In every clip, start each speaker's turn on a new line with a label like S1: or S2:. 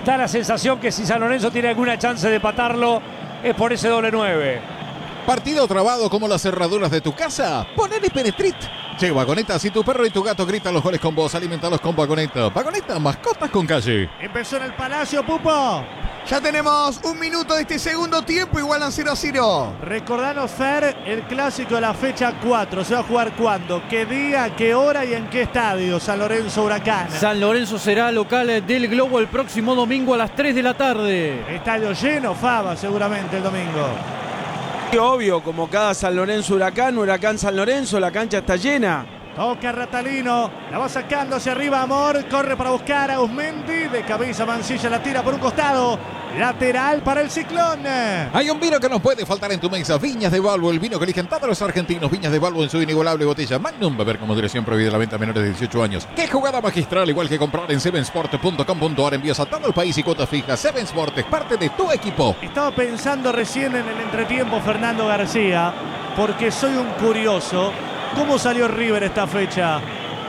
S1: Da la sensación que si San Lorenzo tiene alguna chance de empatarlo, es por ese doble 9.
S2: ¿Partido trabado como las cerraduras de tu casa? Ponele Penetrit. Che, Vagoneta, si tu perro y tu gato gritan los goles con vos, alimentalos con Vagoneta. Vagoneta, mascotas con calle.
S3: Empezó en el Palacio, Pupo.
S4: Ya tenemos un minuto de este segundo tiempo, igualan 0-0.
S3: Recordanos, Fer, el clásico de la fecha 4. ¿Se va a jugar cuándo? ¿Qué día, qué hora y en qué estadio? San Lorenzo Huracán.
S5: San Lorenzo será local del Globo el próximo domingo a las 3 de la tarde.
S3: Estadio lleno, Fava, seguramente el domingo.
S6: Obvio, como cada San Lorenzo Huracán, Huracán San Lorenzo, la cancha está llena.
S3: Toca Ratalino, la va sacando hacia arriba Amor, corre para buscar a Usmendi, de cabeza Mancilla la tira por un costado, lateral para el Ciclón.
S2: Hay un vino que no puede faltar en tu mesa, Viñas de Balbo, el vino que eligen todos los argentinos, Viñas de Balbo en su inigualable botella Magnum, beber como dirección prohibida la venta a menores de 18 años. ¡Qué jugada magistral! Igual que comprar en sevensport.com.ar, envíos a todo el país y cuotas fijas. Seven Sport es parte de tu equipo.
S3: Estaba pensando recién en el entretiempo Fernando García, porque soy un curioso. ¿Cómo salió River esta fecha?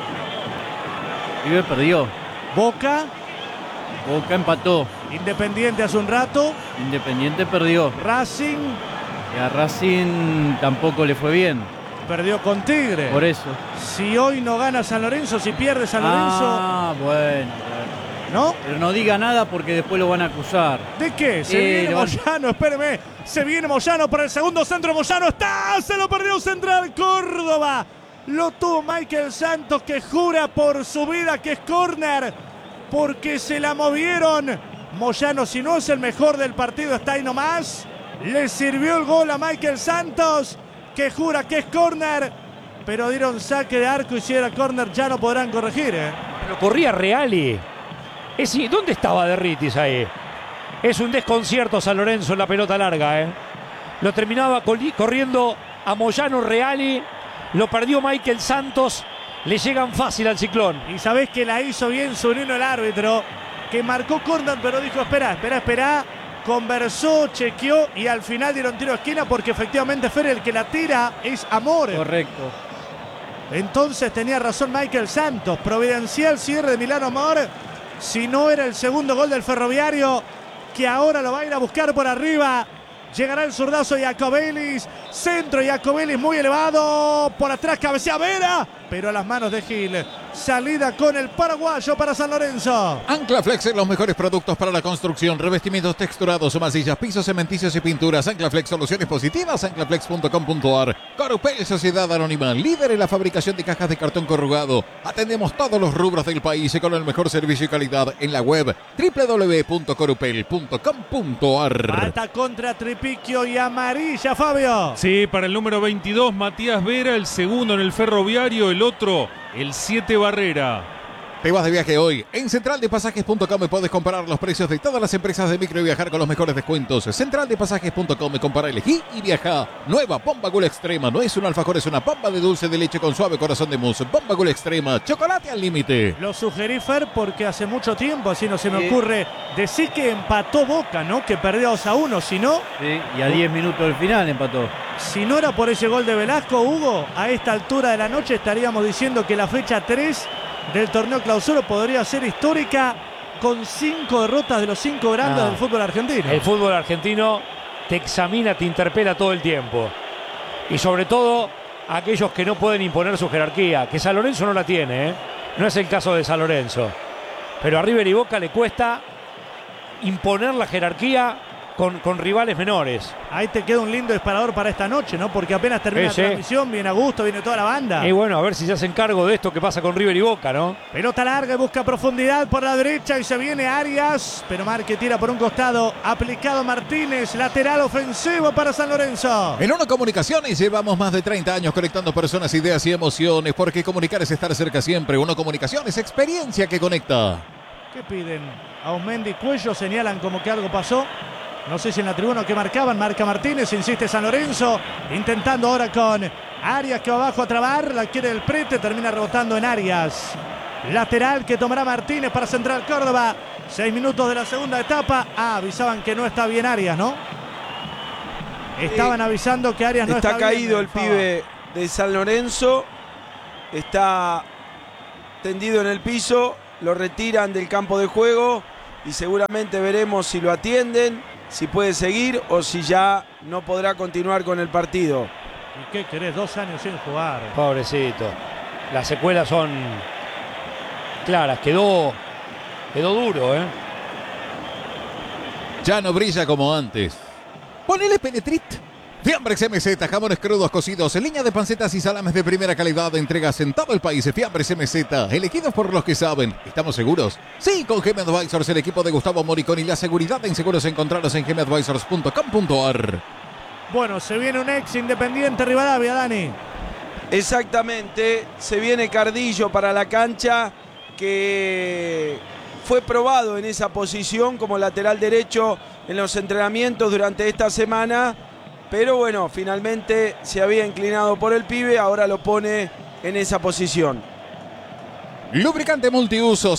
S5: River perdió.
S3: Boca.
S5: Boca empató.
S3: Independiente hace un rato.
S5: Independiente perdió.
S3: Racing.
S5: Y a Racing tampoco le fue bien.
S3: Perdió con Tigre.
S5: Por eso.
S3: Si hoy no gana San Lorenzo, si pierde San Lorenzo.
S5: Ah, bueno.
S3: ¿No?
S5: Pero no diga nada porque después lo van a acusar.
S3: ¿De qué? Se viene Moyano, espéreme. Se viene Moyano para el segundo centro. Moyano está. Se lo perdió Central Córdoba. Lo tuvo Michael Santos, que jura por su vida que es córner. Porque se la movieron. Moyano, si no es el mejor del partido, está ahí nomás. Le sirvió el gol a Michael Santos, que jura que es córner. Pero dieron saque de arco y si era córner ya no podrán corregir.
S1: Pero corría Reali. ¿Dónde estaba Derritis ahí? Es un desconcierto San Lorenzo en la pelota larga. Lo terminaba corriendo a Moyano Reali. Lo perdió Michael Santos. Le llegan fácil al Ciclón.
S3: Y sabés que la hizo bien Zunino, el árbitro, que marcó córner, pero dijo espera. Conversó, chequeó y al final dieron tiro a esquina porque efectivamente Fer, el que la tira es Amor.
S5: Correcto.
S3: Entonces tenía razón Michael Santos. Providencial cierre de Milano Amor. Si no era el segundo gol del Ferroviario, que ahora lo va a ir a buscar por arriba. Llegará el zurdazo Jacobelis. Centro Jacobelis muy elevado. Por atrás cabecea Vera. Pero a las manos de Gil. Salida con el paraguayo para San Lorenzo.
S2: Anclaflex, los mejores productos para la construcción, revestimientos texturados, masillas, pisos cementicios y pinturas. Anclaflex, soluciones positivas, anclaflex.com.ar. Corupel, Sociedad Anónima, líder en la fabricación de cajas de cartón corrugado. Atendemos todos los rubros del país con el mejor servicio y calidad en la web www.corupel.com.ar.
S3: Falta contra Tripiquio y amarilla, Fabio.
S7: Sí, para el número 22, Matías Vera, el segundo en el Ferroviario, el otro, el 7 Barrera.
S2: Te vas de viaje hoy. En centraldepasajes.com puedes comparar los precios de todas las empresas de micro y viajar con los mejores descuentos. Centraldepasajes.com, compara, elegí y viaja. Nueva Bomba Gula Extrema. No es un alfajor, es una bomba de dulce de leche con suave corazón de mousse. Bomba Gula Extrema. Chocolate al límite.
S3: Lo sugerí, Fer, porque hace mucho tiempo, así no se me ocurre, decir que empató Boca, ¿no? Que perdió 2-1. Si no...
S5: Sí, y a 10 minutos del final empató.
S3: Si no era por ese gol de Velasco, Hugo, a esta altura de la noche estaríamos diciendo que la fecha 3 del torneo clausura podría ser histórica, con 5 derrotas de los 5 grandes del fútbol argentino.
S1: El fútbol argentino te examina, te interpela todo el tiempo. Y sobre todo aquellos que no pueden imponer su jerarquía, que San Lorenzo no la tiene, No es el caso de San Lorenzo. Pero a River y Boca le cuesta imponer la jerarquía con rivales menores.
S3: Ahí te queda un lindo disparador para esta noche, ¿no? Porque apenas termina la transmisión, viene Augusto, viene toda la banda.
S1: Y bueno, a ver si se hacen cargo de esto que pasa con River y Boca, ¿no?
S3: Pelota larga y busca profundidad por la derecha y se viene Arias, pero Marque tira por un costado, aplicado Martínez, lateral ofensivo para San Lorenzo.
S2: En Uno Comunicaciones llevamos más de 30 años conectando personas, ideas y emociones, porque comunicar es estar cerca siempre. Uno Comunicaciones, experiencia que conecta.
S3: ¿Qué piden? Ausmendi, Cuello, señalan como que algo pasó. No sé si en la tribuna que marcaban, marca Martínez, insiste San Lorenzo, intentando ahora con Arias que va abajo a trabar, la quiere el Prete, termina rebotando en Arias. Lateral que tomará Martínez para Central Córdoba, 6 minutos de la segunda etapa. Avisaban que no está bien Arias, ¿no? Estaban avisando que Arias no está bien.
S6: Está caído el pibe de San Lorenzo, está tendido en el piso, lo retiran del campo de juego y seguramente veremos si lo atienden, si puede seguir o si ya no podrá continuar con el partido.
S3: ¿Y qué querés? 2 años sin jugar.
S1: Pobrecito. Las secuelas son claras. Quedó duro, ¿eh?
S2: Ya no brilla como antes. Ponele Penetrit. Fiambres MZ, jamones crudos cocidos, en línea de pancetas y salames de primera calidad, entregas en todo el país. Fiambres MZ, elegidos por los que saben. ¿Estamos seguros? Sí, con GM Advisors, el equipo de Gustavo Moricón, y la seguridad en seguros encontraros en gmadvisors.com.ar.
S3: Bueno, se viene un ex Independiente Rivadavia, Dani.
S6: Exactamente, se viene Cardillo para la cancha, que fue probado en esa posición como lateral derecho en los entrenamientos durante esta semana, pero bueno, finalmente se había inclinado por el pibe, ahora lo pone en esa posición.
S2: Lubricante multiuso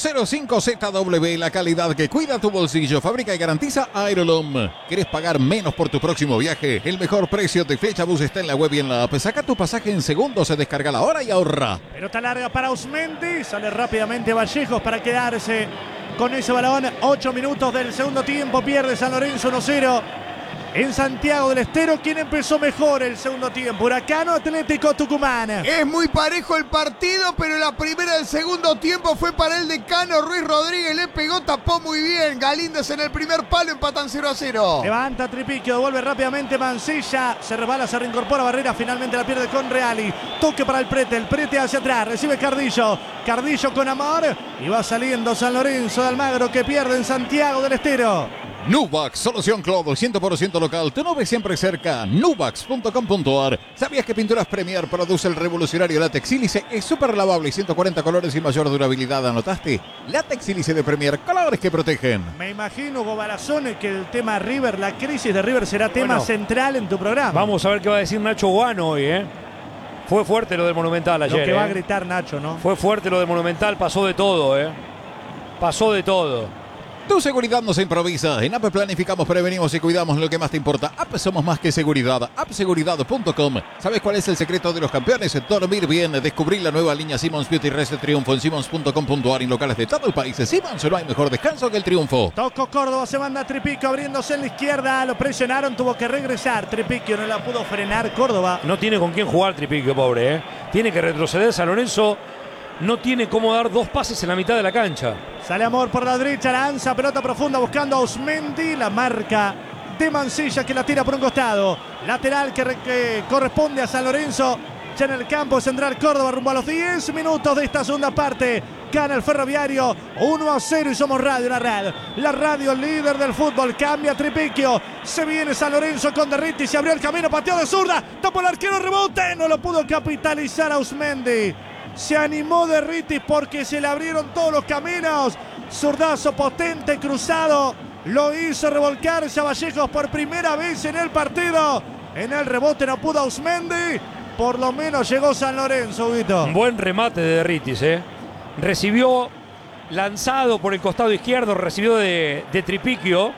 S2: 05ZW, la calidad que cuida tu bolsillo, fabrica y garantiza Aerolom. ¿Querés pagar menos por tu próximo viaje? El mejor precio de Flechabús está en la web y en la app. Saca tu pasaje en segundos, se descarga la hora y ahorra.
S3: Pelota larga para Usmendi, sale rápidamente Vallejos para quedarse con ese balón. 8 minutos del segundo tiempo, pierde San Lorenzo 1-0. En Santiago del Estero, ¿quién empezó mejor el segundo tiempo? Huracán o Atlético Tucumán.
S4: Es muy parejo el partido, pero la primera del segundo tiempo fue para el decano. Ruiz Rodríguez le pegó, tapó muy bien. Galíndez en el primer palo, empatan 0-0.
S3: Levanta Tripiquio, devuelve rápidamente Mancilla. Se resbala, se reincorpora Barrera, finalmente la pierde con Reali. Toque para el Prete hacia atrás, recibe Cardillo. Cardillo con Amor y va saliendo San Lorenzo de Almagro, que pierde en Santiago del Estero.
S2: Nuvax, solución clodo, 100% local, tu nube siempre cerca, nuvax.com.ar. ¿Sabías que Pinturas Premier produce el revolucionario látex sílice? Es súper lavable y 140 colores y mayor durabilidad, ¿anotaste? Látex sílice de Premier, colores que protegen.
S3: Me imagino, Hugo Barazón, que el tema River, la crisis de River será tema central en tu programa.
S1: Vamos a ver qué va a decir Nacho Guano hoy, ¿eh? Fue fuerte lo del Monumental ayer.
S3: Lo que va a gritar Nacho, ¿no?
S1: Fue fuerte lo del Monumental, pasó de todo, ¿eh? Pasó de todo.
S2: Tu seguridad no se improvisa. En APP planificamos, prevenimos y cuidamos lo que más te importa. APP somos más que seguridad. appseguridad.com. ¿Sabes cuál es el secreto de los campeones? Dormir bien. Descubrir la nueva línea Simmons Beauty Rest de Triunfo en simmons.com.ar, en locales de todo el país. Simmons, no hay mejor descanso que el triunfo.
S3: Tocó Córdoba, se manda Tripiquio abriéndose en la izquierda. Lo presionaron, tuvo que regresar. Tripiquio no la pudo frenar Córdoba.
S1: No tiene con quién jugar Tripiquio, pobre, ¿eh? Tiene que retroceder San Lorenzo. No tiene cómo dar 2 pases en la mitad de la cancha.
S3: Sale Amor por la derecha, lanza, pelota profunda buscando a Usmendi. La marca de Mancilla, que la tira por un costado. Lateral que corresponde a San Lorenzo. Ya en el campo central Córdoba, rumbo a los 10 minutos de esta segunda parte. Gana el Ferroviario 1-0 y somos Radio La Red. La radio líder del fútbol. Cambia Tripiquio. Se viene San Lorenzo con Derriti. Se abrió el camino, pateó de zurda. Tapó el arquero, rebote. No lo pudo capitalizar a Usmendi. Se animó Derriti porque se le abrieron todos los caminos. Zurdazo potente, cruzado. Lo hizo revolcarse a Vallejos por primera vez en el partido. En el rebote no pudo Usmendi. Por lo menos llegó San Lorenzo, Huguito.
S1: Un buen remate de Derritis, ¿eh? Recibió lanzado por el costado izquierdo, recibió de Tripiquio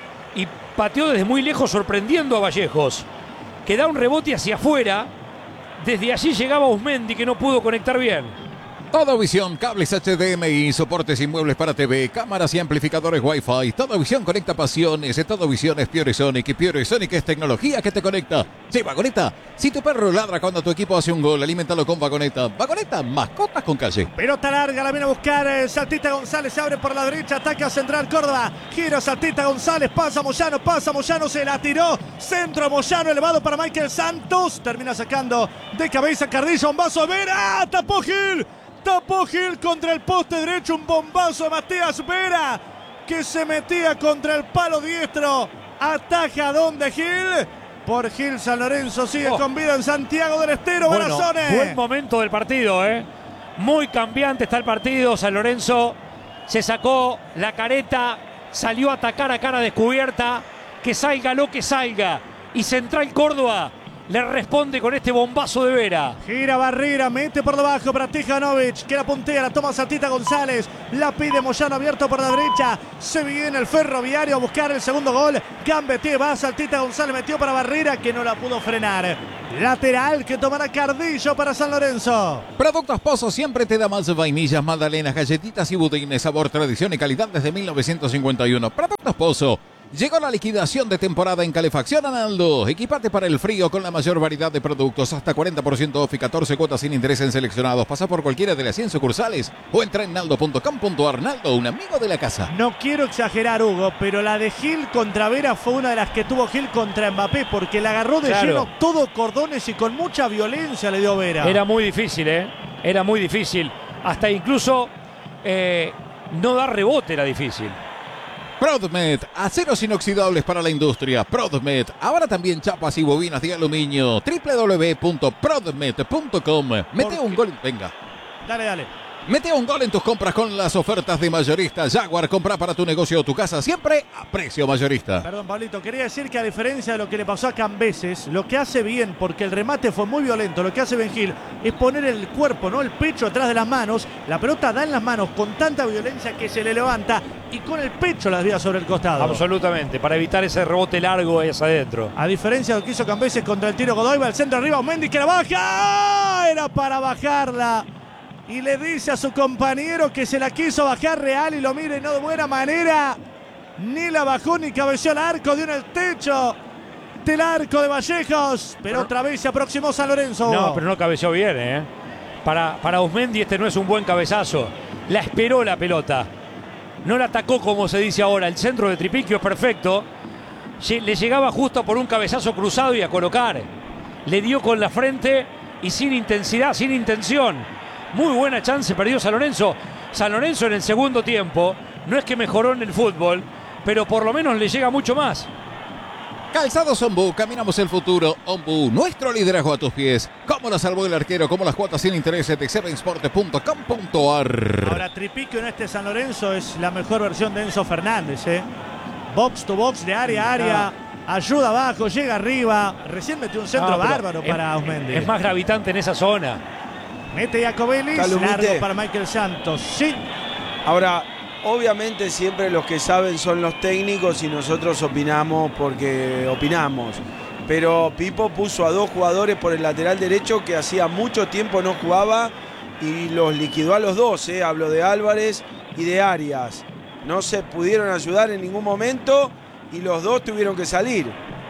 S1: y pateó desde muy lejos, sorprendiendo a Vallejos, que da un rebote hacia afuera. Desde allí llegaba Usmendi, que no pudo conectar bien.
S2: Todo Visión, cables HDMI, soportes y muebles para TV, cámaras y amplificadores Wi-Fi. Todo Visión conecta pasiones. Todo Visión es Pure Sonic, y Pure Sonic es tecnología que te conecta. Sí, Vagoneta. Si tu perro ladra cuando tu equipo hace un gol, aliméntalo con Vagoneta. Vagoneta, mascotas con calle.
S3: Pelota larga, la viene a buscar Saltita González, se abre por la derecha, ataca central Córdoba. Gira Saltita González, pasa Moyano, se la tiró. Centro Moyano, elevado para Michael Santos. Termina sacando de cabeza Cardillo, un vaso de Vera. Tapó Gil contra el poste derecho, un bombazo de Matías Vera, que se metía contra el palo diestro. Ataja donde Gil. Por Gil, San Lorenzo sigue con vida en Santiago del Estero.
S1: Bueno,
S3: Barazone.
S1: buen momento del partido, ¿eh? Muy cambiante está el partido. San Lorenzo se sacó la careta, salió a atacar a cara descubierta. Que salga lo que salga. Y Central Córdoba le responde con este bombazo de Vera.
S3: Gira Barrera, mete por debajo para Tijanovic, que la puntea, la toma Saltita González, la pide Moyano abierto por la derecha, se viene el Ferroviario a buscar el segundo gol, Gambeté va, Saltita González metió para Barrera que no la pudo frenar. Lateral que tomará Cardillo para San Lorenzo.
S2: Productos Pozo siempre te da más vainillas, magdalenas, galletitas y budines, sabor, tradición y calidad desde 1951. Productos Pozo. Llegó la liquidación de temporada en calefacción Analdo. Equipate para el frío con la mayor variedad de productos. Hasta 40% off y 14 cuotas sin interés en seleccionados. Pasa por cualquiera de las 100 sucursales o entra en naldo.com.ar. Naldo, un amigo de la casa.
S3: No quiero exagerar, Hugo, pero la de Gil contra Vera fue una de las que tuvo Gil contra Mbappé, porque la agarró de lleno todo cordones y con mucha violencia le dio Vera.
S1: Era muy difícil, Era muy difícil. Hasta incluso no dar rebote era difícil.
S2: Prodmed, aceros inoxidables para la industria. Prodmed, ahora también chapas y bobinas de aluminio. www.prodmed.com. Mete un gol, venga.
S3: Dale.
S2: Mete un gol en tus compras con las ofertas de mayorista. Jaguar, compra para tu negocio o tu casa siempre a precio mayorista.
S3: Perdón, Pablito, quería decir que a diferencia de lo que le pasó a Cambeses, lo que hace bien, porque el remate fue muy violento, lo que hace Ben Gil es poner el cuerpo, no el pecho atrás de las manos. La pelota da en las manos con tanta violencia que se le levanta y con el pecho la desvía sobre el costado.
S1: Absolutamente, para evitar ese rebote largo es adentro.
S3: A diferencia de lo que hizo Cambeses contra el tiro Godoy, va al centro arriba, Mendy que la baja. Era para bajarla. Y le dice a su compañero que se la quiso bajar Real y lo mire no de buena manera. Ni la bajó ni cabeció al arco, dio en el techo del arco de Vallejos. Pero otra vez se aproximó San Lorenzo.
S1: No, pero no cabeció bien, Para Usmendi este no es un buen cabezazo. La esperó la pelota. No la atacó como se dice ahora. El centro de Tripiquio es perfecto. Le llegaba justo por un cabezazo cruzado y a colocar. Le dio con la frente y sin intensidad, sin intención. Muy buena chance perdió San Lorenzo. San Lorenzo en el segundo tiempo no es que mejoró en el fútbol, pero por lo menos le llega mucho más.
S2: Calzados Ombú, caminamos el futuro. Ombú, nuestro liderazgo a tus pies. ¿Cómo la salvó el arquero? ¿Cómo las cuotas sin intereses de sevensport.com.ar?
S3: Ahora Tripiquio en este San Lorenzo es la mejor versión de Enzo Fernández, Box to box, de área a área. Ayuda abajo, llega arriba. Recién metió un centro bárbaro para Usmendi.
S1: Es más gravitante en esa zona.
S3: Mete Jacobelis, largo para Michael Santos. Sí.
S6: Ahora, obviamente siempre los que saben son los técnicos y nosotros opinamos porque opinamos. Pero Pipo puso a dos jugadores por el lateral derecho que hacía mucho tiempo no jugaba y los liquidó a los dos. Hablo de Álvarez y de Arias. No se pudieron ayudar en ningún momento y los dos tuvieron que salir.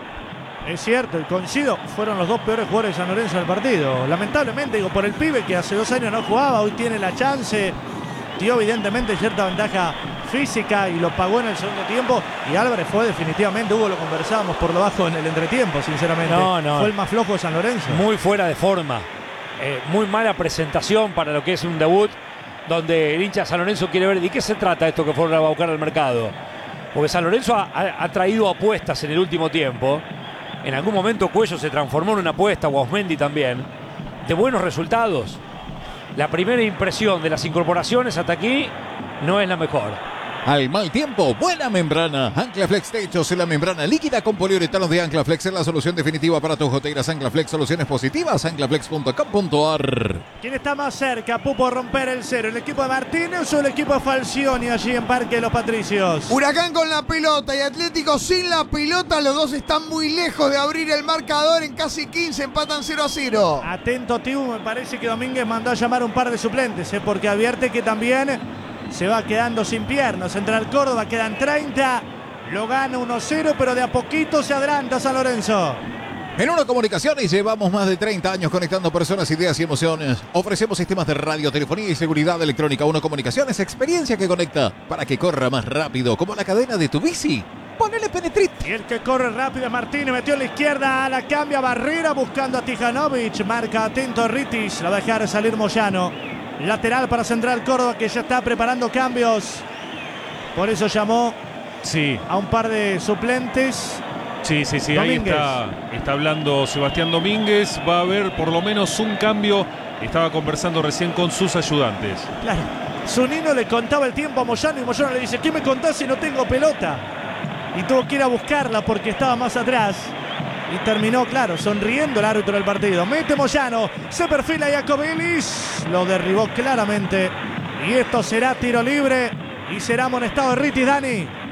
S3: Es cierto, y coincido, fueron los dos peores jugadores de San Lorenzo del partido. Lamentablemente, digo, por el pibe que hace 2 años no jugaba, hoy tiene la chance. Dio evidentemente cierta ventaja física y lo pagó en el segundo tiempo. Y Álvarez fue definitivamente, Hugo, lo conversábamos por lo bajo en el entretiempo, sinceramente.
S1: No.
S3: Fue el más flojo de San Lorenzo.
S1: Muy fuera de forma. Muy mala presentación para lo que es un debut, donde el hincha de San Lorenzo quiere ver de qué se trata esto que fueron a buscar al mercado. Porque San Lorenzo ha traído apuestas en el último tiempo. En algún momento Cuello se transformó en una apuesta, o Osmendi también, de buenos resultados. La primera impresión de las incorporaciones hasta aquí no es la mejor.
S2: Al mal tiempo, buena membrana. Anclaflex Techos en la membrana líquida con poliuretano de Anclaflex es la solución definitiva para tus goteras. Anclaflex, soluciones positivas, anclaflex.com.ar.
S3: ¿Quién está más cerca, Pupo, a romper el cero? ¿El equipo de Martínez o el equipo de Falcioni allí en Parque de los Patricios?
S4: Huracán con la pelota y Atlético sin la pelota. Los dos están muy lejos de abrir el marcador. En casi 15 empatan 0-0.
S3: Atento, Tibu, me parece que Domínguez mandó a llamar un par de suplentes, porque advierte que también se va quedando sin piernas. Central Córdoba, quedan 30. Lo gana 1-0, pero de a poquito se adelanta San Lorenzo.
S2: En Uno Comunicaciones llevamos más de 30 años conectando personas, ideas y emociones. Ofrecemos sistemas de radio, telefonía y seguridad electrónica. Uno Comunicaciones, experiencia que conecta para que corra más rápido, como la cadena de tu bici. Ponele Penetrit.
S3: Y el que corre rápido es Martínez, metió en la izquierda, la cambia Barrera buscando a Tijanovic. Marca atento Ritis, la va a dejar salir Moyano. Lateral para Central Córdoba, que ya está preparando cambios. Por eso llamó a un par de suplentes.
S7: Sí, ahí está hablando Sebastián Domínguez. Va a haber por lo menos un cambio. Estaba conversando recién con sus ayudantes.
S3: Claro, Zunino le contaba el tiempo a Moyano y Moyano le dice: ¿qué me contás si no tengo pelota? Y tuvo que ir a buscarla porque estaba más atrás. Y terminó, claro, sonriendo el árbitro del partido. Mete Moyano, se perfila Jacob Illich, lo derribó claramente. Y esto será tiro libre y será amonestado de Ritis, Dani.